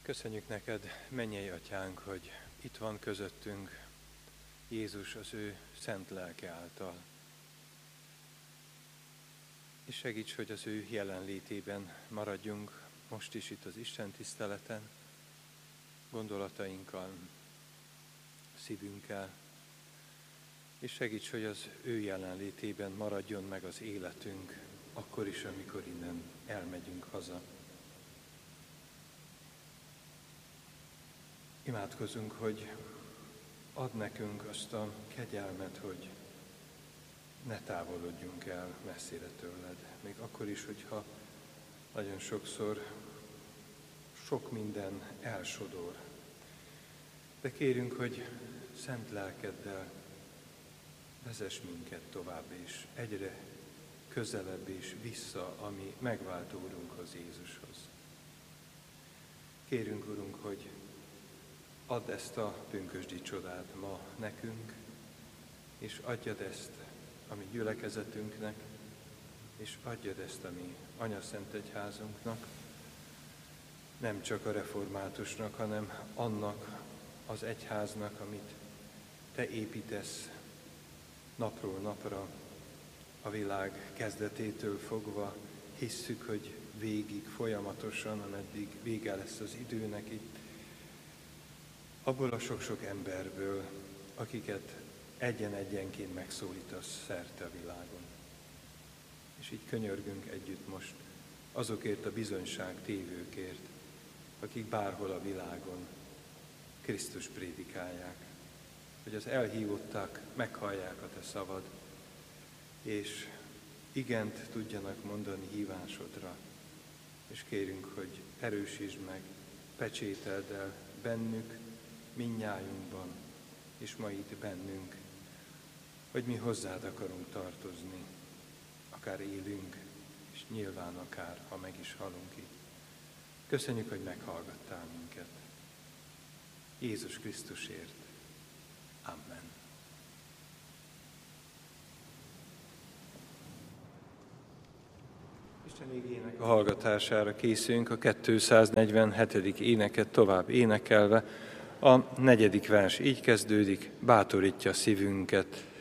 Köszönjük neked, mennyei atyánk, hogy itt van közöttünk Jézus az ő szent lelke által. És segíts, hogy az ő jelenlétében maradjunk most is itt az Isten tiszteleten, gondolatainkkal, szívünkkel, és segíts, hogy az ő jelenlétében maradjon meg az életünk, akkor is, amikor innen elmegyünk haza. Imádkozunk, hogy add nekünk azt a kegyelmet, hogy ne távolodjunk el messzire tőled. Még akkor is, hogyha nagyon sokszor sok minden elsodor. De kérünk, hogy szent lelkeddel vezess minket tovább, és egyre közelebb és vissza a mi megváltó Urunkhoz, Jézushoz. Kérünk, Urunk, hogy add ezt a pünkösdi csodát ma nekünk, és adjad ezt a mi gyülekezetünknek, és adjad ezt a mi anyaszentegyházunknak, nem csak a reformátusnak, hanem annak az egyháznak, amit te építesz napról napra, a világ kezdetétől fogva. Hisszük, hogy végig, folyamatosan, ameddig vége lesz az időnek itt, abból a sok-sok emberből, akiket egyen-egyenként megszólítasz szerte a világon. És így könyörgünk együtt most azokért a bizonyságtévőkért, akik bárhol a világon Krisztus prédikálják, hogy az elhívottak meghallják a te szavad, és igent tudjanak mondani hívásodra, és kérünk, hogy erősítsd meg, pecsételd el bennük, mindnyájunkban, és ma itt bennünk, hogy mi hozzád akarunk tartozni, akár élünk, és nyilván akár, ha meg is halunk itt. Köszönjük, hogy meghallgattál minket. Jézus Krisztusért. Amen. Isten igének a hallgatására készülünk, a 247. éneket tovább énekelve. A 4. vers így kezdődik: bátorítja szívünket.